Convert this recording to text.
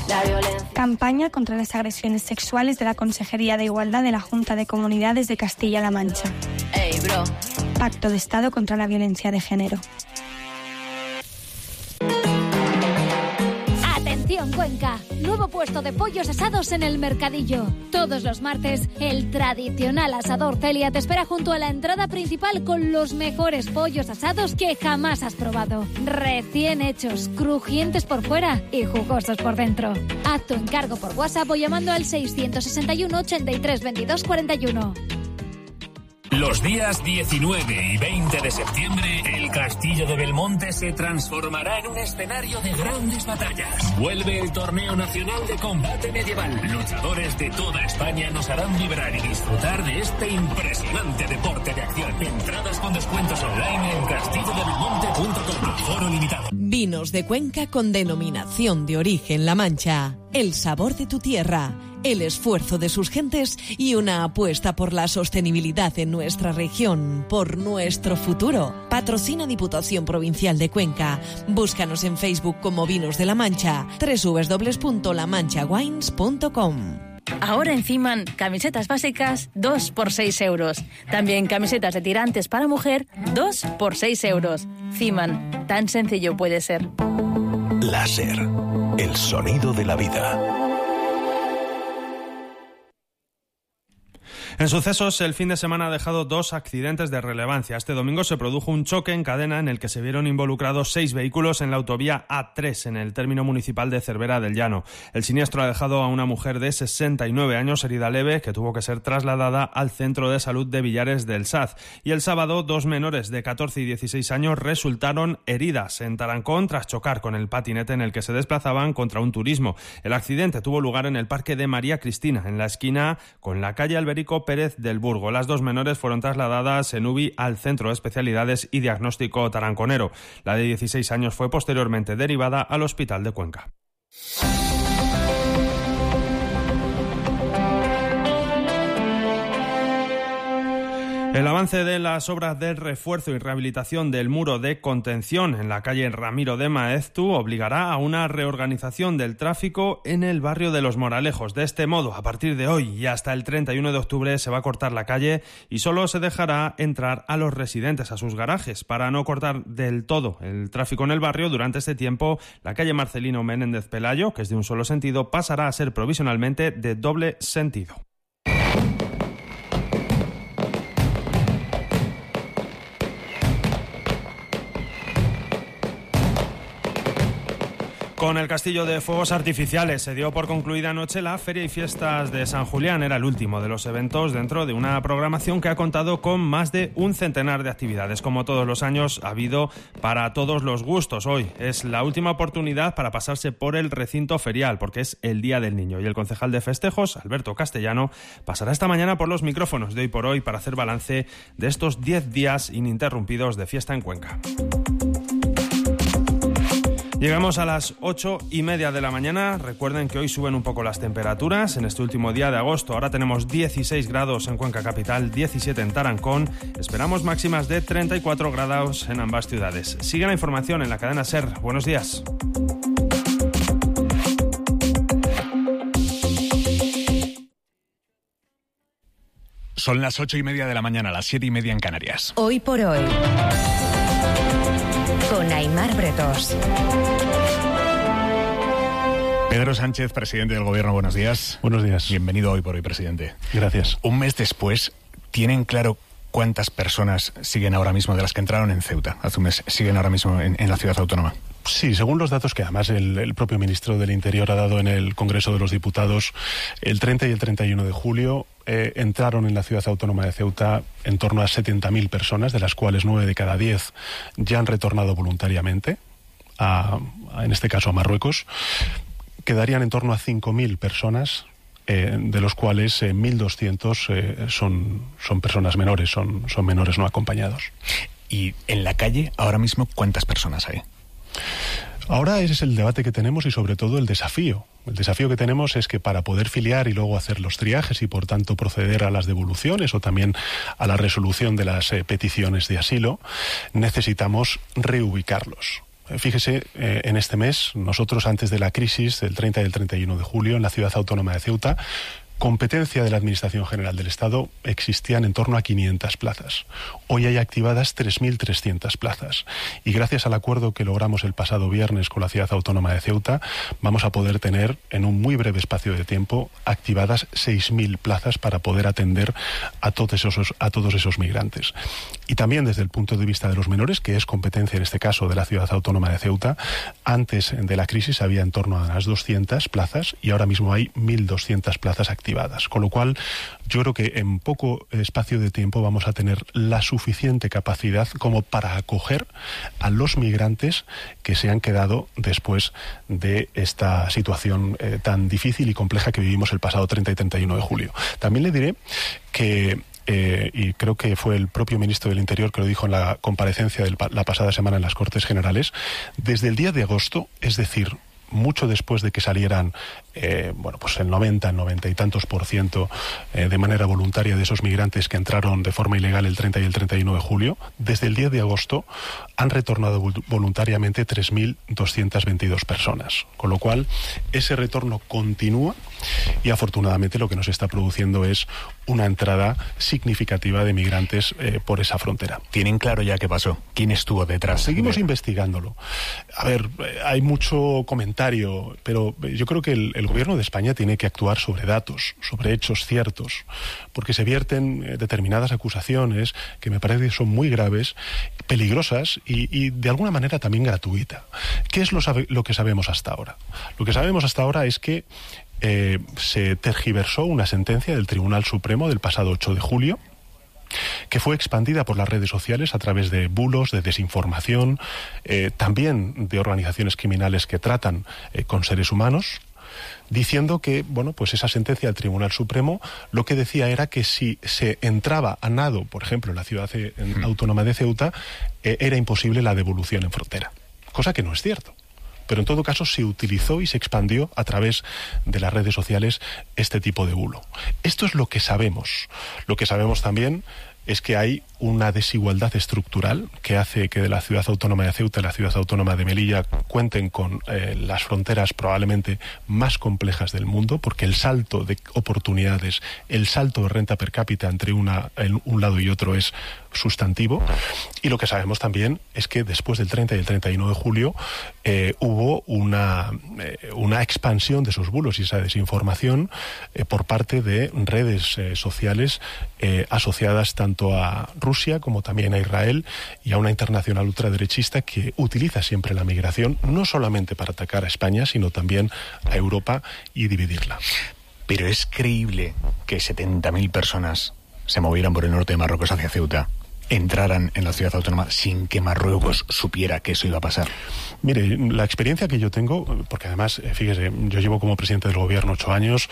Campaña contra las agresiones sexuales de la Consejería de Igualdad de la Junta de Comunidades de Castilla-La Mancha. Hey, bro. Pacto de Estado contra la violencia de género. Atención Cuenca, nuevo puesto de pollos asados en el Mercadillo. Todos los martes, el tradicional asador Celia te espera junto a la entrada principal con los mejores pollos asados que jamás has probado. Recién hechos, crujientes por fuera y jugosos por dentro. Haz tu encargo por WhatsApp o llamando al 661 83 22 41. Los días 19 y 20 de septiembre, el Castillo de Belmonte se transformará en un escenario de grandes batallas. Vuelve el Torneo Nacional de Combate Medieval. Luchadores de toda España nos harán vibrar y disfrutar de este impresionante deporte de acción. Entradas con descuentos online en castillodebelmonte.com. Aforo limitado. Vinos de Cuenca con denominación de origen La Mancha. El sabor de tu tierra, el esfuerzo de sus gentes y una apuesta por la sostenibilidad en nuestra región, por nuestro futuro. Patrocina Diputación Provincial de Cuenca. Búscanos en Facebook como Vinos de La Mancha, www.lamanchawines.com. Ahora en Ciman, camisetas básicas 2 por 6 euros. También camisetas de tirantes para mujer 2 por 6 euros. Ciman, tan sencillo puede ser. Láser, el sonido de la vida. En sucesos, el fin de semana ha dejado 2 accidentes de relevancia. Este domingo se produjo un choque en cadena en el que se vieron involucrados 6 vehículos en la autovía A3, en el término municipal de Cervera del Llano. El siniestro ha dejado a una mujer de 69 años herida leve, que tuvo que ser trasladada al Centro de Salud de Villares del Saz. Y el sábado, 2 menores de 14 y 16 años resultaron heridas en Tarancón tras chocar con el patinete en el que se desplazaban contra un turismo. El accidente tuvo lugar en el Parque de María Cristina, en la esquina con la calle Alberico Pérez del Burgo. Las 2 menores fueron trasladadas en UBI al Centro de Especialidades y Diagnóstico Taranconero. La de 16 años fue posteriormente derivada al Hospital de Cuenca. El avance de las obras de refuerzo y rehabilitación del muro de contención en la calle Ramiro de Maeztu obligará a una reorganización del tráfico en el barrio de Los Moralejos. De este modo, a partir de hoy y hasta el 31 de octubre se va a cortar la calle y solo se dejará entrar a los residentes a sus garajes. Para no cortar del todo el tráfico en el barrio, durante este tiempo, la calle Marcelino Menéndez Pelayo, que es de un solo sentido, pasará a ser provisionalmente de doble sentido. Con el castillo de fuegos artificiales se dio por concluida anoche la Feria y Fiestas de San Julián. Era el último de los eventos dentro de una programación que ha contado con más de un centenar de actividades. Como todos los años, ha habido para todos los gustos. Hoy es la última oportunidad para pasarse por el recinto ferial, porque es el Día del Niño. Y el concejal de festejos, Alberto Castellano, pasará esta mañana por los micrófonos de Hoy por Hoy para hacer balance de estos 10 días ininterrumpidos de fiesta en Cuenca. Llegamos a las 8:30 de la mañana. Recuerden que hoy suben un poco las temperaturas en este último día de agosto. Ahora tenemos 16 grados en Cuenca Capital, 17 en Tarancón. Esperamos máximas de 34 grados en ambas ciudades. Sigue la información en la cadena SER. Buenos días. Son las 8:30 de la mañana, las 7:30 en Canarias. Hoy por hoy, con Aimar Bretos. Pedro Sánchez, presidente del Gobierno, buenos días. Buenos días. Bienvenido Hoy por Hoy, presidente. Gracias. Un mes después, ¿tienen claro cuántas personas siguen ahora mismo, de las que entraron en Ceuta hace un mes, siguen ahora mismo en la ciudad autónoma? Sí, según los datos que además el propio ministro del Interior ha dado en el Congreso de los Diputados, el 30 y el 31 de julio entraron en la ciudad autónoma de Ceuta en torno a 70.000 personas, de las cuales 9 de cada 10 ya han retornado voluntariamente, en este caso a Marruecos. Quedarían en torno a 5.000 personas, de los cuales 1.200 son personas menores, son menores no acompañados. ¿Y en la calle ahora mismo cuántas personas hay? Ahora ese es el debate que tenemos y sobre todo el desafío. El desafío que tenemos es que para poder filiar y luego hacer los triajes y por tanto proceder a las devoluciones o también a la resolución de las peticiones de asilo, necesitamos reubicarlos. Fíjese, en este mes, nosotros antes de la crisis del 30 y el 31 de julio, en la ciudad autónoma de Ceuta, competencia de la Administración General del Estado, existían en torno a 500 plazas. Hoy hay activadas 3.300 plazas. Y gracias al acuerdo que logramos el pasado viernes con la Ciudad Autónoma de Ceuta, vamos a poder tener, en un muy breve espacio de tiempo, activadas 6.000 plazas para poder atender a todos esos migrantes. Y también desde el punto de vista de los menores, que es competencia en este caso de la Ciudad Autónoma de Ceuta, antes de la crisis había en torno a unas 200 plazas y ahora mismo hay 1.200 plazas activadas. Con lo cual, yo creo que en poco espacio de tiempo vamos a tener la suficiente capacidad como para acoger a los migrantes que se han quedado después de esta situación tan difícil y compleja que vivimos el pasado 30 y 31 de julio. También le diré que y creo que fue el propio ministro del Interior que lo dijo en la comparecencia de la pasada semana en las Cortes Generales, desde el día de agosto, es decir, mucho después de que salieran pues el 90 y tantos % de manera voluntaria de esos migrantes que entraron de forma ilegal el 30 y el 31 de julio, desde el día de agosto han retornado voluntariamente 3.222 personas. Con lo cual, ese retorno continúa y afortunadamente lo que nos está produciendo es una entrada significativa de migrantes por esa frontera. ¿Tienen claro ya qué pasó? ¿Quién estuvo detrás? Seguimos investigándolo. A ver, hay mucho comentario, pero yo creo que el gobierno de España tiene que actuar sobre datos, sobre hechos ciertos, porque se vierten determinadas acusaciones que me parece que son muy graves, peligrosas y de alguna manera también gratuita. ¿Qué es lo que sabemos hasta ahora? Lo que sabemos hasta ahora es que se tergiversó una sentencia del Tribunal Supremo del pasado 8 de julio, que fue expandida por las redes sociales a través de bulos, de desinformación, también de organizaciones criminales que tratan con seres humanos, diciendo que, pues esa sentencia del Tribunal Supremo lo que decía era que si se entraba a nado, por ejemplo, en la ciudad autónoma de Ceuta, era imposible la devolución en frontera, cosa que no es cierto. Pero en todo caso se utilizó y se expandió a través de las redes sociales este tipo de bulo. Esto es lo que sabemos. Lo que sabemos también es que hay una desigualdad estructural que hace que de la Ciudad Autónoma de Ceuta y la Ciudad Autónoma de Melilla cuenten con las fronteras probablemente más complejas del mundo, porque el salto de oportunidades, el salto de renta per cápita entre un lado y otro es sustantivo. Y lo que sabemos también es que después del 30 y el 31 de julio hubo una expansión de esos bulos y esa desinformación por parte de redes sociales asociadas tanto a Rusia como también a Israel y a una internacional ultraderechista que utiliza siempre la migración no solamente para atacar a España, sino también a Europa y dividirla. Pero es creíble que 70.000 personas se movieran por el norte de Marruecos hacia Ceuta, entraran en la ciudad autónoma sin que Marruecos supiera que eso iba a pasar. Mire, la experiencia que yo tengo, porque además, fíjese, yo llevo como presidente del gobierno 8 años,